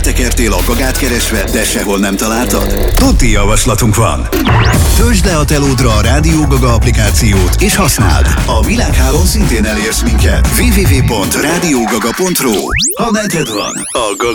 tekertél a Gagát keresve, de sehol nem találtad? Tuti javaslatunk van! Töltsd le a telódra a Rádió Gaga applikációt és használd! A világhálón szintén elérsz minket. www.radiogaga.ru. Ha neked van, a Gaga